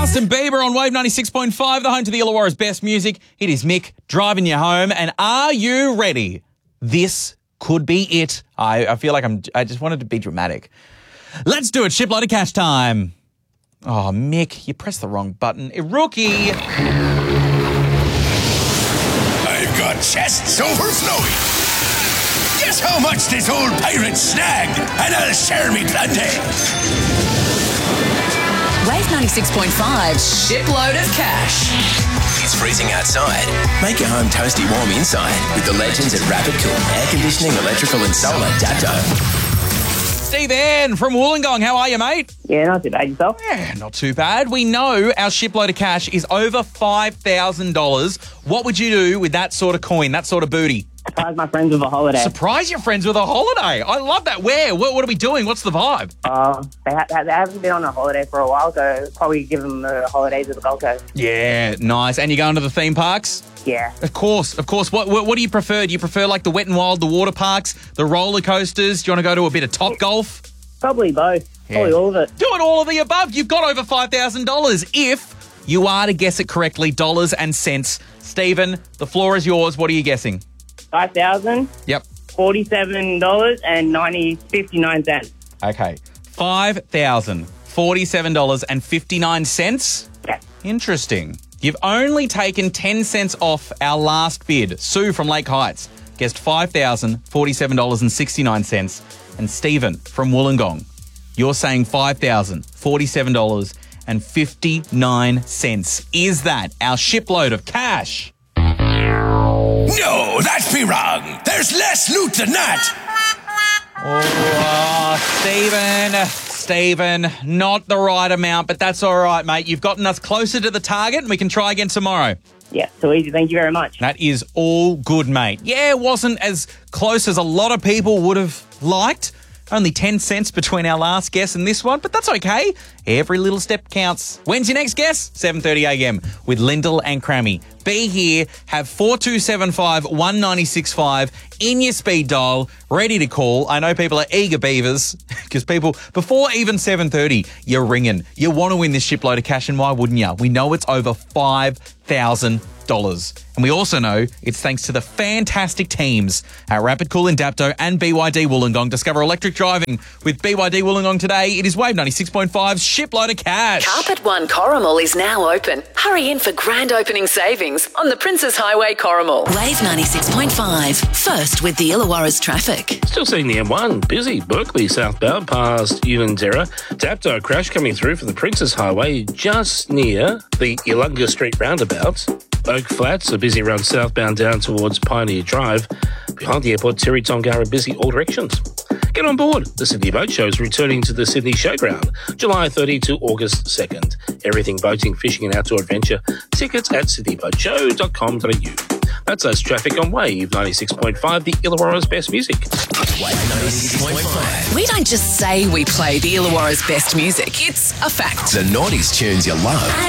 Justin Bieber on Wave 96.5, the home to the Illawarra's best music. It is Mick driving you home. And are you ready? This could be it. I feel like I just wanted to be dramatic. Let's do it. Shipload of cash time. Oh, Mick, you pressed the wrong button. Rookie. I've got chests overflowing. Guess how much this old pirate snagged, and I'll share me plenty. Wave 96.5, shipload of cash. It's freezing outside. Make your home toasty warm inside with the legends at Rapid Cool Air Conditioning, Electrical and Solar Dapto. Stephen from Wollongong, how are you, mate? Yeah, not too bad. Yourself? Yeah, not too bad. We know our shipload of cash is over $5,000. What would you do with that sort of coin, that sort of booty? Surprise my friends with a holiday. Surprise your friends with a holiday. I love that. Where? What are we doing? What's the vibe? They haven't been on a holiday for a while, so probably give them the holidays at the Gold Coast. Yeah, nice. And you're going to the theme parks? Yeah. Of course. What do you prefer? Do you prefer like the Wet n Wild, the water parks, the roller coasters? Do you want to go to a bit of Top Golf? Probably both. Yeah. Probably all of it. Doing all of the above. You've got over $5,000 if you are to guess it correctly, dollars and cents. Stephen, the floor is yours. What are you guessing? $5,000. Yep. $47.59. Okay. $5,047.59. Yeah. Interesting. You've only taken 10 cents off our last bid. Sue from Lake Heights guessed $5,047.69. And Stephen from Wollongong, you're saying $5,047.59. Is that our shipload of cash? No, that's be wrong. There's less loot than that. Oh, Stephen, not the right amount, but that's all right, mate. You've gotten us closer to the target and we can try again tomorrow. Yeah, so easy. Thank you very much. That is all good, mate. Yeah, it wasn't as close as a lot of people would have liked. Only 10 cents between our last guess and this one, but that's okay. Every little step counts. When's your next guess? 7:30 a.m. with Lyndall and Crammy. Be here, have 4275 1965 in your speed dial, ready to call. I know people are eager beavers because people, before even 7:30, you're ringing. You want to win this shipload of cash, and why wouldn't you? We know it's over $5,000. And we also know it's thanks to the fantastic teams at Rapid Cool in Dapto and BYD Wollongong. Discover electric driving with BYD Wollongong today. It is Wave 96.5's shipload of cash. Carpet One Corrimal is now open. Hurry in for grand opening savings on the Princes Highway Corrimal. Wave 96.5, first with the Illawarra's traffic. Still seeing the M1, busy. Berkeley southbound past Unanderra. Dapto crash coming through from the Princes Highway just near the Ilunga Street roundabout. Oak Flats are busy around southbound down towards Pioneer Drive. Behind the airport, Terry Tongara busy all directions. Get on board. The Sydney Boat Show is returning to the Sydney Showground, July 30 to August 2nd. Everything boating, fishing and outdoor adventure. Tickets at sydneyboatshow.com.au. That's us traffic on Wave 96.5, the Illawarra's best music. Wave 96.5. We don't just say we play the Illawarra's best music. It's a fact. The 90s tunes you love.